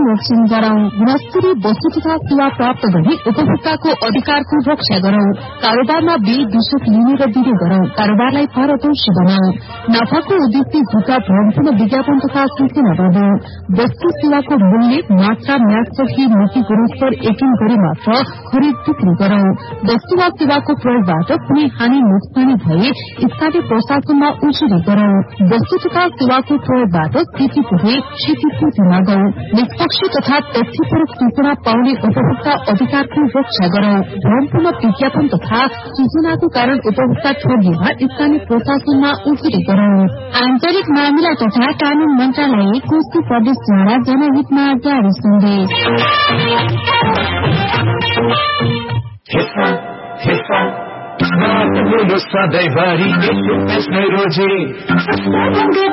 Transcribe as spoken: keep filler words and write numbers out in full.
संरक्षण गरौं। गुणस्तरीय वस्तु तथा सेवा प्राप्त गरी उपभोक्ताको अधिकारको रक्षा गरौं। कारोबारमा बिल विशेष लिने र दिने गरौं। कारोबारलाई पारदर्शी बनाऊ। नाफाको उद्देश्य झुटा भ्रमपूर्ण विज्ञापन तथा सूचना गर्नु। वस्तु सेवाको मूल्य मात्रा म्याचदेखि नीति गुणस्तर यकिन गरी मात्र खरिद बिक्री गरौं। वस्तु वा सेवाको प्रयोगबाट कुनै हानि नोक्सानी भए स्थानीय प्रशासनमा उजुरी गरौं। वस्तु तथा सेवाको प्रयोगबाट क्षति पुगे क्षतिपूर्ति मागौं। निष्पक्ष तथा तथ्यपरक सूचना पाउने उपभोक्ता अधिकारको रक्षा गरौं। भ्रमपूर्ण विज्ञापन तथा सूचनाको कारण उपभोक्ता ठगिएमा स्थानीय प्रशासनमा उजुरी गरौं। आन्तरिक मामिला तथा कानून मन्त्रालय कोशी प्रदेशद्वारा जनहितमा जारी सन्देश। सधैँभरि रोजे